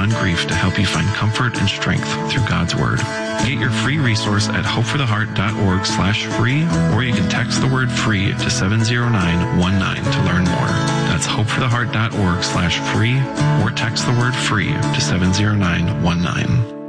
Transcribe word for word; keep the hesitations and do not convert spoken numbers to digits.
on Grief to help you find comfort and strength through God's Word. Get your free resource at hopefortheheart.org slash free, or you can text the word free to seven zero nine one nine to learn more. That's hopefortheheart.org slash free, or text the word free to seven zero nine one nine.